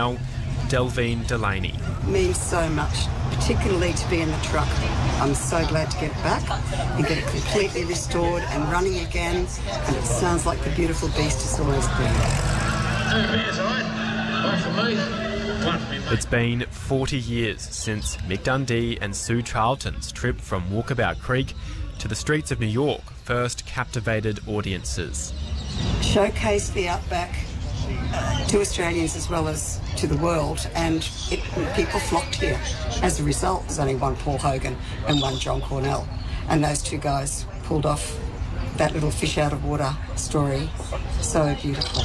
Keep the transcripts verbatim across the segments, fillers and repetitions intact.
Well, Delvine Delaney. It means so much, particularly to be in the truck. I'm so glad to get it back and get it completely restored and running again, and it sounds like the beautiful beast it's always been. It's been forty years since Mick Dundee and Sue Charlton's trip from Walkabout Creek to the streets of New York first captivated audiences. Showcased the outback uh, to Australians as well as to the world, and it, people flocked here. As a result, there's only one Paul Hogan and one John Cornell, and those two guys pulled off that little fish out of water story so beautiful.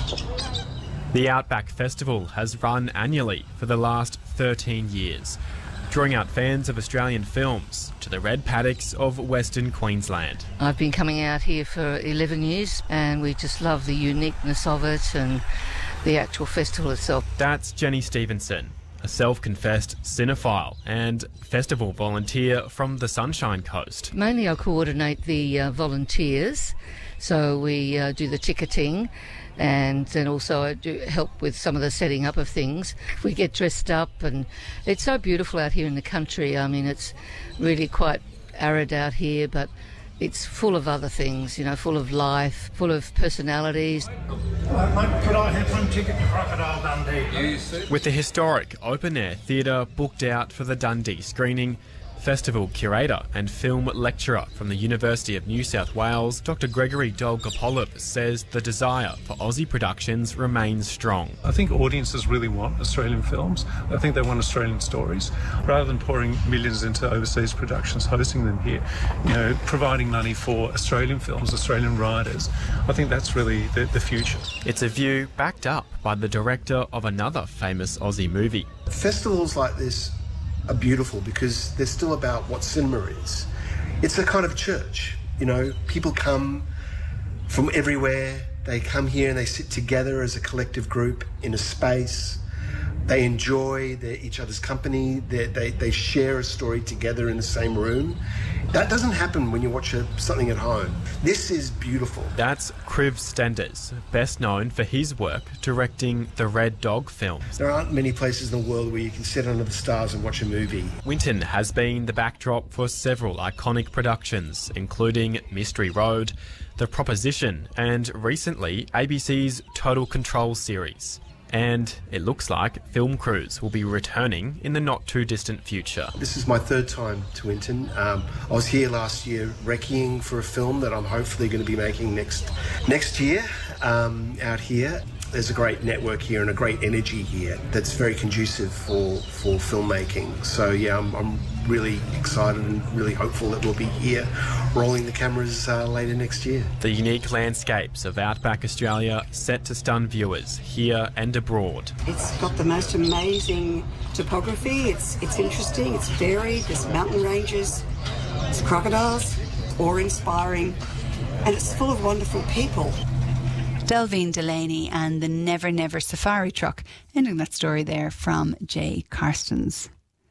The Outback Festival has run annually for the last thirteen years, drawing out fans of Australian films to the red paddocks of Western Queensland. I've been coming out here for eleven years and we just love the uniqueness of it and the actual festival itself. That's Jenny Stevenson, a self-confessed cinephile and festival volunteer from the Sunshine Coast. Mainly I coordinate the uh, volunteers, so we uh, do the ticketing, and then also I do help with some of the setting up of things. We get dressed up and it's so beautiful out here in the country. I mean, it's really quite arid out here, but it's full of other things, you know, full of life, full of personalities. Uh, mate, could I have one ticket to Crocodile Dundee? With the historic open-air theatre booked out for the Dundee screening, festival curator and film lecturer from the University of New South Wales, Doctor Gregory Dolgopolov, says the desire for Aussie productions remains strong. I think audiences really want Australian films. I think they want Australian stories. Rather than pouring millions into overseas productions, hosting them here, you know, providing money for Australian films, Australian writers, I think that's really the, the future. It's a view backed up by the director of another famous Aussie movie. Festivals like this are beautiful because they're still about what cinema is. It's a kind of church, you know, people come from everywhere, they come here and they sit together as a collective group in a space. They enjoy their, each other's company, they, they, they share a story together in the same room. That doesn't happen when you watch a, something at home. This is beautiful. That's Kriv Stenders, best known for his work directing the Red Dog films. There aren't many places in the world where you can sit under the stars and watch a movie. Winton has been the backdrop for several iconic productions, including Mystery Road, The Proposition, and recently A B C's Total Control series. And it looks like film crews will be returning in the not-too-distant future. This is my third time to Winton. Um, I was here last year recceing for a film that I'm hopefully going to be making next next year um, out here. There's a great network here and a great energy here that's very conducive for, for filmmaking. So yeah, I'm, I'm really excited and really hopeful that we'll be here rolling the cameras uh, later next year. The unique landscapes of Outback Australia set to stun viewers here and abroad. It's got the most amazing topography. It's, it's interesting, it's varied, there's mountain ranges, there's crocodiles, awe-inspiring, and it's full of wonderful people. Delvine Delaney and the Never Never Safari Truck, ending that story there from Jay Carstens.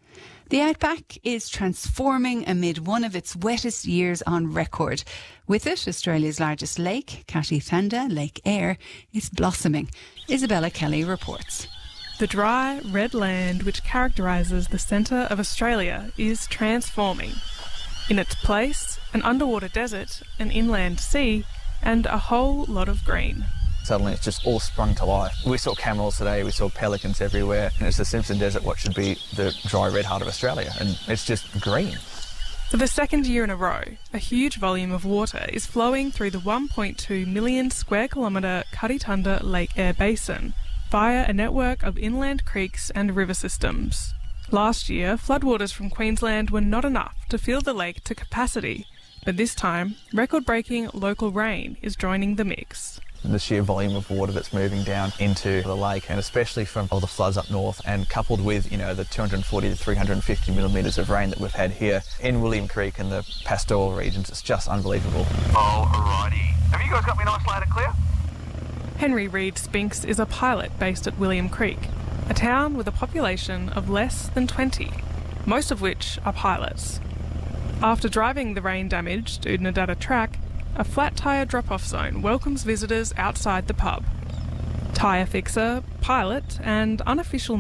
The Outback is transforming amid one of its wettest years on record. With it, Australia's largest lake, Catithanda Lake Eyre, is blossoming. Isabella Kelly reports. The dry, red land which characterises the centre of Australia is transforming. In its place, an underwater desert, an inland sea, and a whole lot of green. Suddenly it's just all sprung to life. We saw camels today, we saw pelicans everywhere, and it's the Simpson Desert, what should be the dry red heart of Australia, and it's just green. For the second year in a row, a huge volume of water is flowing through the one point two million square kilometre Catithanda Lake Eyre Basin via a network of inland creeks and river systems. Last year, floodwaters from Queensland were not enough to fill the lake to capacity, but this time, record-breaking local rain is joining the mix. The sheer volume of water that's moving down into the lake, and especially from all the floods up north, and coupled with, you know, the two hundred forty to three hundred fifty millimetres of rain that we've had here in William Creek and the pastoral regions, it's just unbelievable. Alrighty. Have you guys got me nice loud and clear? Henry Reid Spinks is a pilot based at William Creek, a town with a population of less than twenty, most of which are pilots. After driving the rain-damaged Oodnadatta track, a flat tyre drop-off zone welcomes visitors outside the pub. Tyre fixer, pilot and unofficial